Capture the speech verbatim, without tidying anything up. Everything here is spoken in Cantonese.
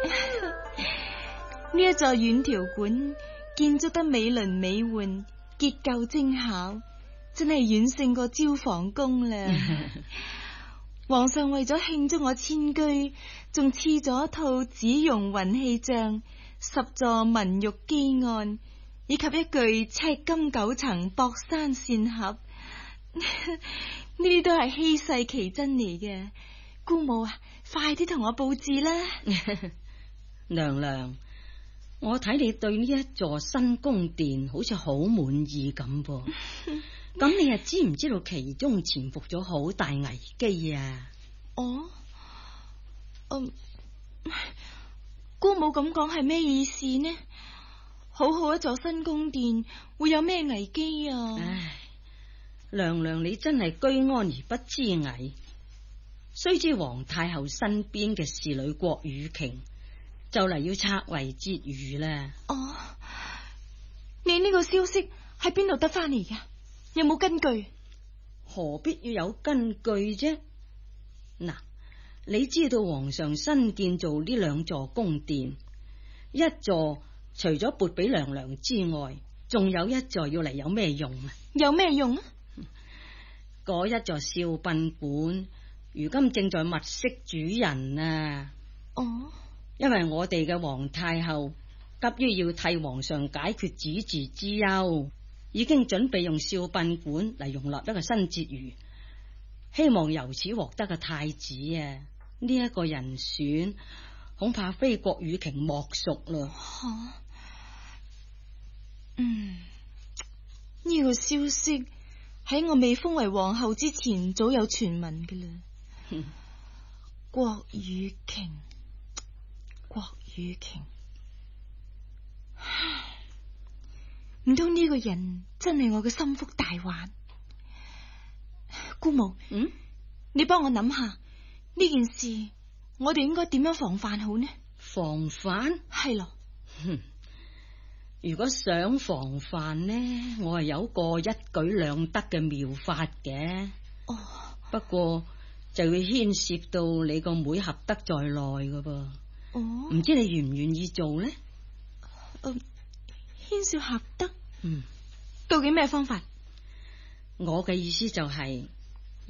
呢一座遠條館建築得美輪美奐，結構精巧，真係遠勝過招房宮啦。皇上為咗慶祝我遷居，仲賜咗一套紫容雲氣帳、十座文玉基案，以及一具赤金九層薄山扇盒。呢啲都係稀世奇珍嚟嘅。姑母啊，快啲同我布置啦。 娘娘，我睇你對呢一座新宮殿好似好滿意咁噃。咁你又知唔知道其中潛伏咗好大危機啊？ 哦，嗯，姑母咁講係咩意思呢？好好一座新宮殿會有咩危機啊？ 唉，娘娘你真係居安而不知危。須知皇太后身邊嘅侍女郭雨瓊就嚟要拆為婕妤啦。 哦，你呢個消息喺邊度得翻嚟㗎？有冇根據？ 何必要有根據啫？嗱，你知道皇上新建造呢兩座宮殿，一座除咗撥俾娘娘之外，仲有一座要嚟有咩用啊？ 有咩用啊？ 嗰一座少賓館如今正在物色主人啊！ 哦， 因為我哋嘅皇太后急於要替皇上解決子嗣之憂，已經準備用少賓館嚟容納一個新婕妤，希望由此獲得個太子啊！呢、這、一個人選恐怕非郭雨瓊莫屬啦。 吓、啊，嗯，呢、這個消息喺我未封為皇后之前早有傳聞㗎啦。郭雨瓊，郭雨瓊，唔通呢個人真係我嘅心腹大患？姑母， 嗯， 你幫我諗下呢件事，我哋應該點樣防範好呢？ 防範？ 係咯。 哼，如果想防範呢，我係有個一舉兩得嘅妙法嘅。 哦， 不過就會牽涉到你個妹合德在內噶噃。 哦， 唔知你願唔願意做呢？ 誒，牽涉合德？ 嗯， 究竟咩方法？ 我嘅意思就係、是、